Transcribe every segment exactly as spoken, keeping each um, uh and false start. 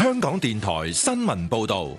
香港電台新聞報道。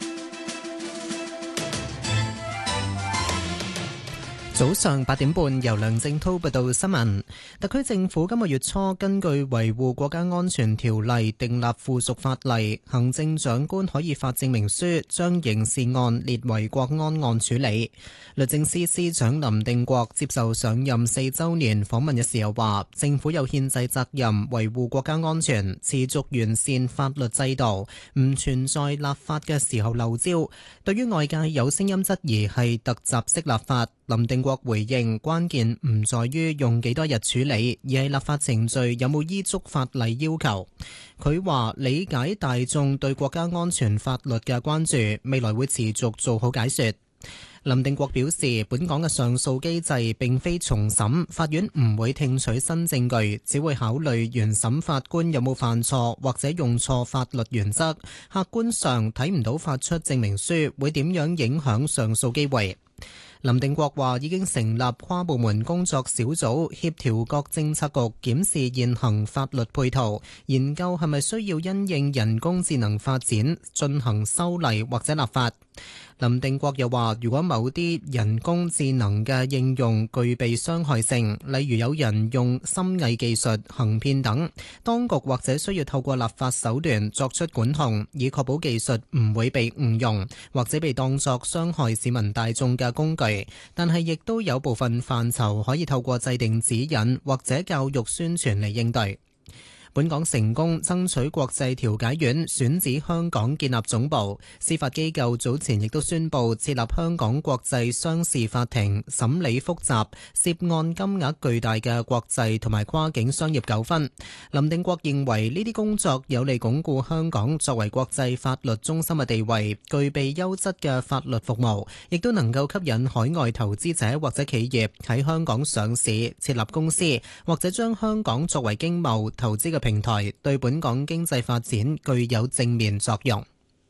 早上八點半，由梁正滔報道新聞。特區政府今個月初根據維護國家安全條例訂立附屬法例，行政長官可以發證明書將刑事案列為國安案處理。律政司司長林定國接受上任四週年訪問嘅時候話，政府有憲制責任維護國家安全，持續完善法律制度，唔存在立法嘅時候漏招。對於外界有聲音質疑係突襲式立法，林定國回應，關鍵唔在於用幾多日處理，而係立法程序有冇依足法例要求。佢話理解大眾對國家安全法律嘅關注，未來會持續做好解說。林定國表示，本港嘅上訴機制並非重審，法院唔會聽取新證據，只會考慮原審法官有冇犯錯或者用錯法律原則。客觀上睇唔到發出證明書會點樣影響上訴機會。林定國話已經成立跨部門工作小組，協調各政策局檢視現行法律配套，研究係咪需要因應人工智能發展進行修例或者立法。林定國又話，如果某啲人工智能嘅應用具備傷害性，例如有人用深偽技術行騙等，當局或者需要透過立法手段作出管控，以確保技術唔會被誤用，或者被當作傷害市民大眾嘅工具。但係亦都有部分範疇可以透過制定指引或者教育宣傳嚟應對。本港成功爭取國際調解院選址香港建立總部，司法機構早前亦都宣布設立香港國際商事法庭，審理複雜涉案金額巨大嘅國際同埋跨境商業糾紛。林定國認為呢啲工作有利鞏固香港作為國際法律中心嘅地位，具備優質嘅法律服務，亦都能夠吸引海外投資者或者企業喺香港上市設立公司，或者將香港作為經貿投資嘅平台，對本港經濟發展具有正面作用。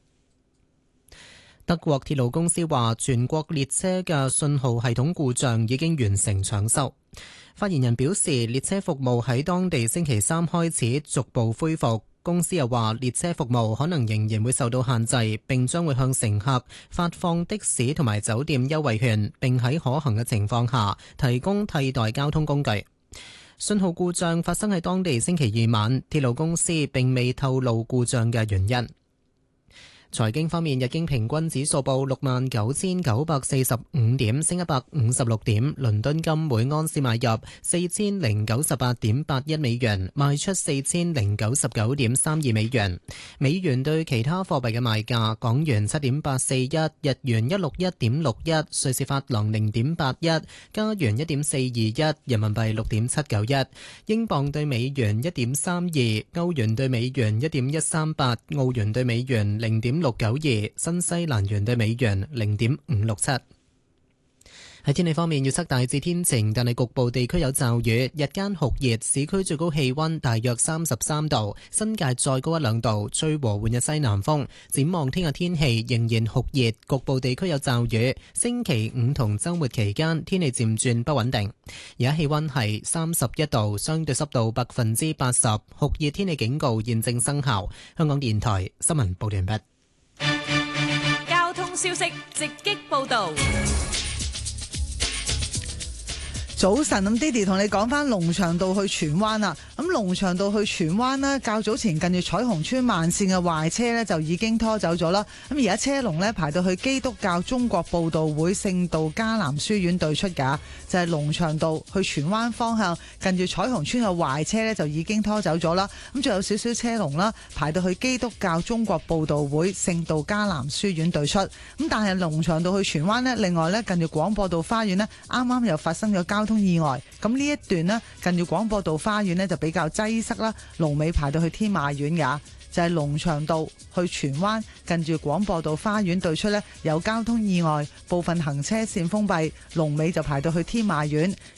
德國鐵路公司話，全國列車嘅信號系統故障已經完成搶修。發言人表示，列車服務喺當地星期三開始逐步恢復。公司又話，列車服務可能仍然會受到限制，並將會向乘客發放的士同埋酒店優惠券，並喺可行嘅情況下提供替代交通工具。信號故障發生喺當地星期二晚，鐵路公司並未透露故障嘅原因。財經方面，日經平均指數報六萬九千九百四十五點，升一百五十六點。倫敦金每安士買入四千零九十八點八一美元，賣出四千零九十九點三二美元。美元對其他貨幣嘅賣價：港元七點八四一，日元一六一點六一，瑞士法郎零點八一，加元一點四二一，人民幣六點七九一，英鎊對美元一點三二，歐元對美元一點一三八，澳元對美元零點六九二，新西蘭元對美元零點五六七。喺天氣方面，預測大致天晴，但係局部地區有驟雨。日間酷熱，市區最高氣溫大約三十三度，新界再高一兩度，吹和緩嘅西南風。展望聽日天氣仍然酷熱，局部地區有驟雨。星期五同週末期間天氣漸轉不穩定。而家氣溫係三十一度，相對濕度百分之八十，酷熱天氣警告現正生效。香港電台新聞報完畢。 交通消息直擊報道。 早晨，咁 Didi 同你講翻龍翔道去荃灣啦。咁龍翔道去荃灣呢，較早前近住彩虹村慢線嘅壞車呢，就已經拖走咗啦。咁而家車龍呢，排到去基督教中國佈道會聖道迦南書院對出㗎，就係龍翔道去荃灣方向近住彩虹村嘅壞車呢，就已經拖走咗啦。咁仲有少少車龍啦，排到去基督教中國佈道會聖道迦南書院對出。咁但係龍翔道去荃灣呢，另外呢，近住廣播道花園呢，啱啱又發生咗交通意外，咁呢一段呢，近住廣播道花園呢，就比較擠塞啦，龍尾排到去天馬苑㗎。就係龍翔道去荃灣近住廣播道花園對出呢，有交通意外，部分行車線封閉，龍尾就排到去天馬苑。